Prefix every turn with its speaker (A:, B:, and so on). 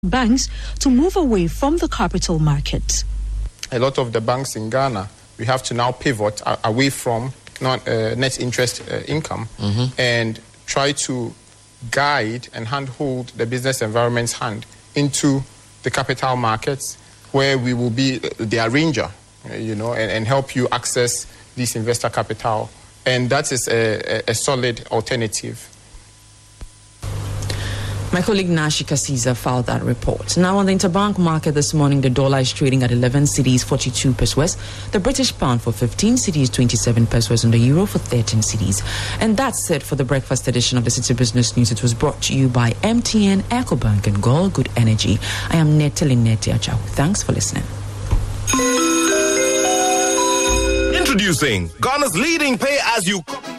A: banks to move away from the capital market.
B: A lot of the banks in Ghana, we have to now pivot away from net interest income and try to guide and handhold the business environment's hand into the capital markets, where we will be the arranger, and help you access this investor capital. And that is a solid alternative.
C: My colleague Nashi Kasiza filed that report. Now, on the interbank market this morning, the dollar is trading at 11 cedis 42 pesos, the British pound for 15 cedis 27 pesos, and the euro for 13 cedis. And that's it for the breakfast edition of the City Business News. It was brought to you by MTN, EcoBank, and Gold Good Energy. I am Neteli Netiachaw. Thanks for listening.
D: Introducing Ghana's leading pay-as-you